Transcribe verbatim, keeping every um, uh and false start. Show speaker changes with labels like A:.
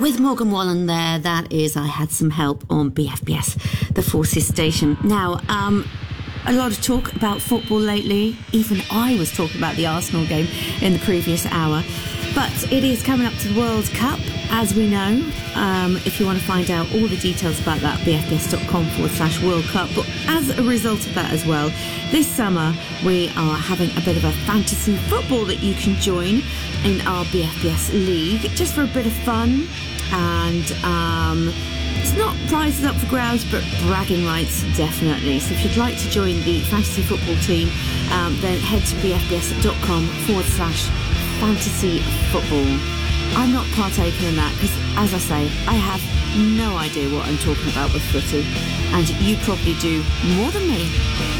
A: with Morgan Wallen there, that is I Had Some Help on B F B S, the Forces station. Now, um, a lot of talk about football lately. Even I was talking about the Arsenal game in the previous hour. But it is coming up to the World Cup, as we know. Um, if you want to find out all the details about that, bfbs.com forward slash World Cup. But as a result of that as well, this summer we are having a bit of a fantasy football that you can join in our B F B S League, just for a bit of fun. And um, it's not prizes up for grabs, but bragging rights, definitely. So if you'd like to join the fantasy football team, um, then head to bfbs.com forward slash fantasy football. I'm not partaking in that because, as I say, I have no idea what I'm talking about with footy, and you probably do more than me.